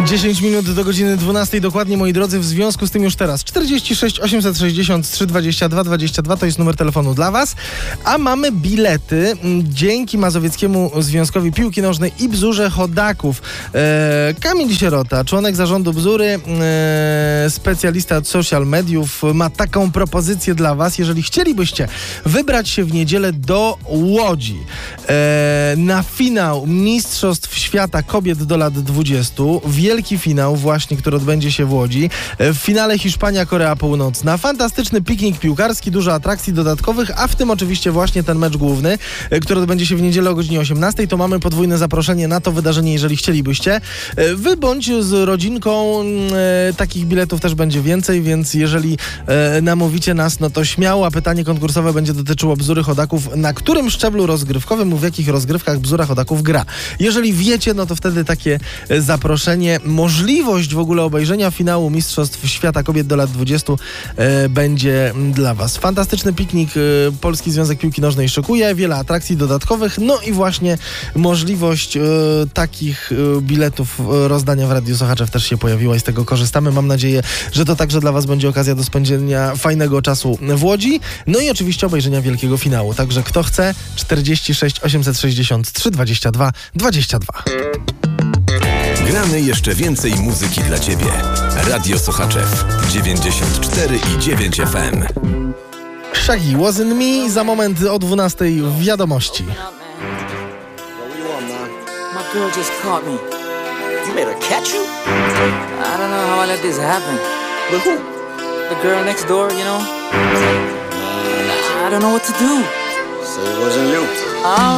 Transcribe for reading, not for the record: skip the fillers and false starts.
10 minut do godziny 12 dokładnie, moi drodzy, w związku z tym już teraz 46 863 22 22 to jest numer telefonu dla was, a mamy bilety dzięki Mazowieckiemu Związkowi Piłki Nożnej i Bzurze Chodaków. Kamil Sierota, członek zarządu Bzury, specjalista od social mediów, ma taką propozycję dla was, jeżeli chcielibyście wybrać się w niedzielę do Łodzi na finał Mistrzostw Świata Kobiet do lat 20, wielki finał właśnie, który odbędzie się w Łodzi. W finale Hiszpania, Korea Północna. Fantastyczny piknik piłkarski, dużo atrakcji dodatkowych, a w tym oczywiście właśnie ten mecz główny, który odbędzie się w niedzielę o godzinie 18. To mamy podwójne zaproszenie na to wydarzenie, jeżeli chcielibyście. Wy bądź z rodzinką, takich biletów też będzie więcej, więc jeżeli namówicie nas, no to śmiało, a pytanie konkursowe będzie dotyczyło Bzury Chodaków, na którym szczeblu rozgrywkowym, w jakich rozgrywkach Bzura Chodaków gra. Jeżeli wiecie, no to wtedy takie zaproszenie, możliwość w ogóle obejrzenia finału Mistrzostw Świata Kobiet do lat 20 będzie dla was. Fantastyczny piknik Polski Związek Piłki Nożnej szykuje, wiele atrakcji dodatkowych, no i właśnie możliwość takich biletów rozdania w Radiu Sochaczew też się pojawiła i z tego korzystamy. Mam nadzieję, że to także dla was będzie okazja do spędzenia fajnego czasu w Łodzi, no i oczywiście obejrzenia wielkiego finału. Także kto chce, 46 863 22 22. Gramy jeszcze więcej muzyki dla ciebie. Radio Sochaczew 94,9 FM. Shaggy Wasn't Me, za moment o 12 w Wiadomości. My girl just caught me. You made her catch you? I don't know how I let this happen. But who? The girl next door, you know? I don't know what to do. So it wasn't you?